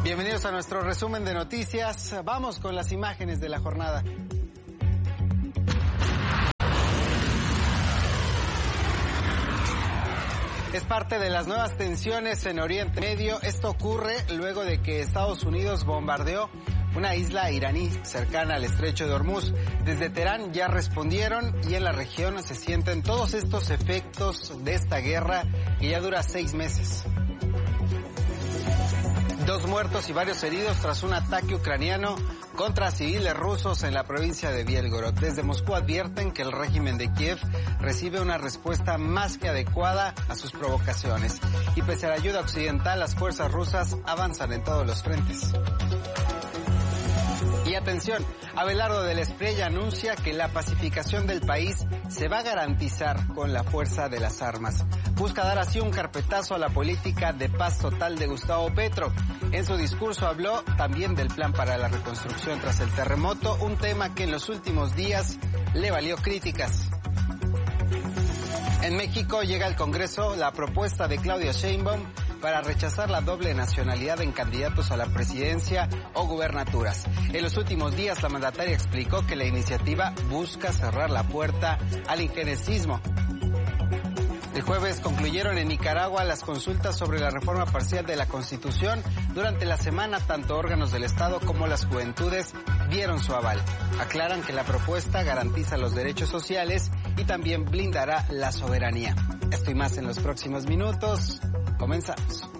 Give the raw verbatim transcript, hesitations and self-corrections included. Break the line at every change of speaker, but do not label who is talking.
Bienvenidos a nuestro resumen de noticias. Vamos con las imágenes de la jornada. Es parte de las nuevas tensiones en Oriente Medio. Esto ocurre luego de que Estados Unidos bombardeó una isla iraní cercana al estrecho de Hormuz. Desde Teherán ya respondieron y en la región se sienten todos estos efectos de esta guerra que ya dura seis meses. Dos muertos y varios heridos tras un ataque ucraniano contra civiles rusos en la provincia de Bielgorod. Desde Moscú advierten que el régimen de Kiev recibe una respuesta más que adecuada a sus provocaciones. Y pese a la ayuda occidental, las fuerzas rusas avanzan en todos los frentes. Y atención, Abelardo del Espriella anuncia que la pacificación del país se va a garantizar con la fuerza de las armas. Busca dar así un carpetazo a la política de paz total de Gustavo Petro. En su discurso habló también del plan para la reconstrucción tras el terremoto, un tema que en los últimos días le valió críticas. En México llega al Congreso la propuesta de Claudia Sheinbaum para rechazar la doble nacionalidad en candidatos a la presidencia o gubernaturas. En los últimos días, la mandataria explicó que la iniciativa busca cerrar la puerta al injerencismo. El jueves concluyeron en Nicaragua las consultas sobre la reforma parcial de la Constitución. Durante la semana, tanto órganos del Estado como las juventudes dieron su aval. Aclaran que la propuesta garantiza los derechos sociales y también blindará la soberanía. Esto y más en los próximos minutos. Comenzamos.